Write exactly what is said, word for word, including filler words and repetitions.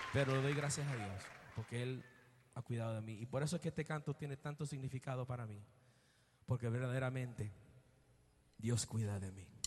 Pero le doy gracias a Dios porque Él ha cuidado de mí. Y por eso es que este canto tiene tanto significado para mí. Porque verdaderamente Dios cuida de mí.